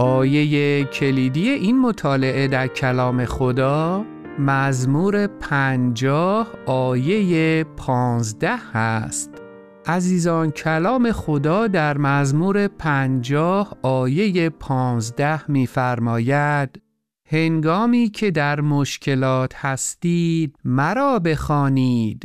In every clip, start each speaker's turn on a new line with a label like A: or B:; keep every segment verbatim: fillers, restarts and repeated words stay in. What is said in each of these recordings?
A: آیه کلیدی این مطالعه در کلام خدا مزمور پنجاه آیه پانزده هست. عزیزان، کلام خدا در مزمور پنجاه آیه پانزده می‌فرماید: هنگامی که در مشکلات هستید مرا بخوانید،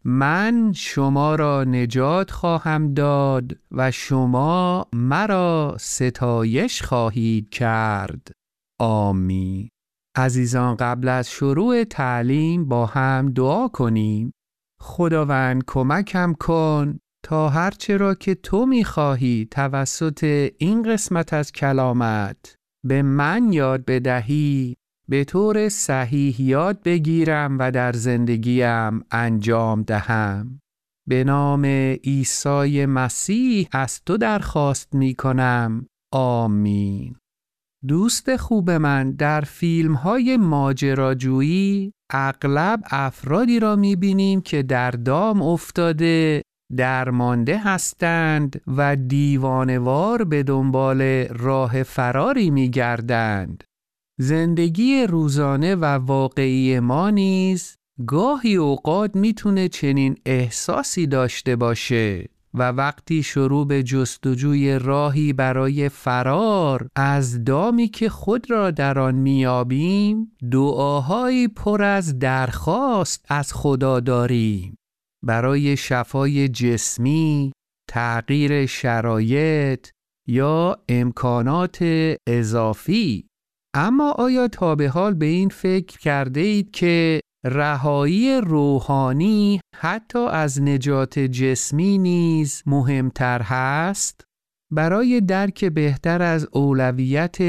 A: من شما را نجات خواهم داد و شما مرا ستایش خواهید کرد. آمین. عزیزان، قبل از شروع تعلیم با هم دعا کنیم. خداوند کمکم کن تا هرچه را که تو می‌خواهی توسط این قسمت از کلامت به من یاد بدهی به طور صحیح یاد بگیرم و در زندگیم انجام دهم. به نام عیسی مسیح از تو درخواست می کنم. آمین. دوست خوب من، در فیلم‌های ماجراجویی اغلب افرادی را می‌بینیم که در دام افتاده، درمانده هستند و دیوانه‌وار به دنبال راه فراری می‌گردند. زندگی روزانه و واقعی ما نیز گاهی اوقات میتونه چنین احساسی داشته باشه و وقتی شروع به جستجوی راهی برای فرار از دامی که خود را در آن میابیم، دعاهایی پر از درخواست از خدا داریم برای شفای جسمی، تغییر شرایط یا امکانات اضافی. اما آیا تا به حال به این فکر کرده اید که رهایی روحانی حتی از نجات جسمی نیز مهمتر هست؟ برای درک بهتر از اولویت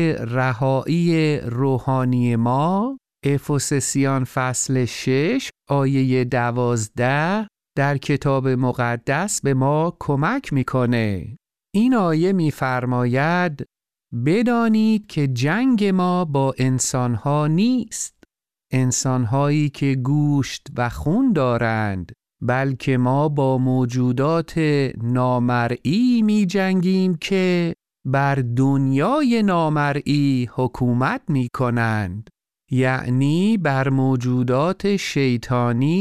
A: رهایی روحانی ما، افسسیان فصل شش آیه دوازده در کتاب مقدس به ما کمک میکنه. این آیه میفرماید: بدانید که جنگ ما با انسانها نیست، انسانهایی که گوشت و خون دارند، بلکه ما با موجودات نامرئی می جنگیم که بر دنیای نامرئی حکومت می کنند، یعنی بر موجودات شیطانی